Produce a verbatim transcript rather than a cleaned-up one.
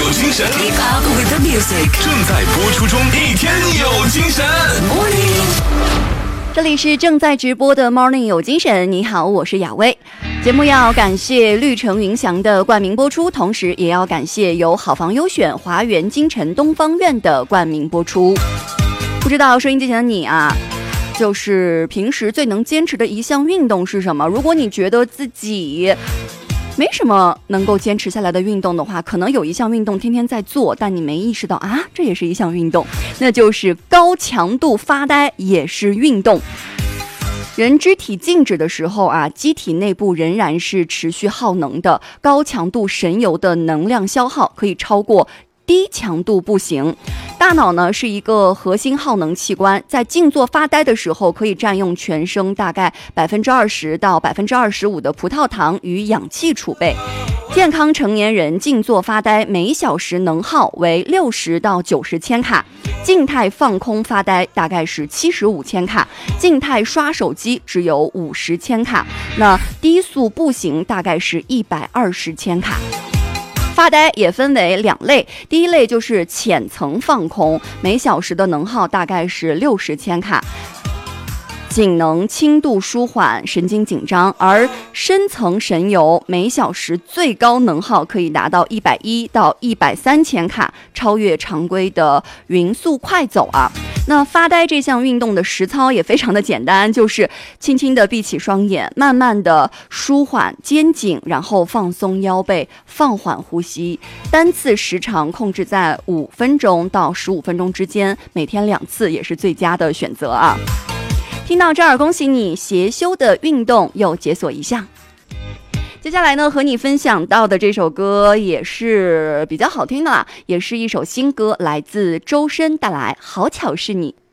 精神 Keep up with the music 正在播出中，一天有精神 Morning 这里是正在直播的 Morning 有精神，你好，我是雅薇。节目要感谢绿城云翔的冠名播出，同时也要感谢由好房优选华园京城东方院的冠名播出。不知道收音机前的你啊，就是平时最能坚持的一项运动是什么？如果你觉得自己没什么能够坚持下来的运动的话，可能有一项运动天天在做，但你没意识到啊，这也是一项运动，那就是高强度发呆也是运动。人肢体静止的时候啊，机体内部仍然是持续耗能的，高强度神游的能量消耗可以超过低强度步行。大脑呢是一个核心耗能器官，在静坐发呆的时候，可以占用全身大概百分之二十到百分之二十五的葡萄糖与氧气储备。健康成年人静坐发呆每小时能耗为六十到九十千卡，静态放空发呆大概是七十五千卡，静态刷手机只有五十千卡，那低速步行大概是一百二十千卡。发呆也分为两类，第一类就是浅层放空，每小时的能耗大概是六十千卡，仅能轻度舒缓神经紧张，而深层神游每小时最高能耗可以达到一百一到一百三千卡，超越常规的匀速快走啊。那发呆这项运动的实操也非常的简单，就是轻轻的闭起双眼，慢慢的舒缓肩颈，然后放松腰背，放缓呼吸，单次时长控制在五分钟到十五分钟之间，每天两次也是最佳的选择啊。听到这儿，恭喜你，协修的运动又解锁一项。接下来呢，和你分享到的这首歌也是比较好听的啦，也是一首新歌，来自周深，带来好巧是你。